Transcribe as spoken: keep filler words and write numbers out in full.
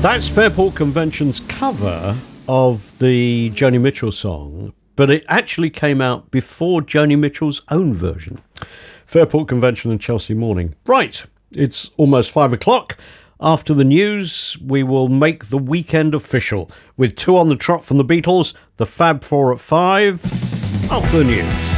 That's Fairport Convention's cover of the Joni Mitchell song, but it actually came out before Joni Mitchell's own version. Fairport Convention and Chelsea Morning. Right, it's almost five o'clock. After the news, we will make the weekend official with Two on the Trot from the Beatles, the Fab Four at five, after the news.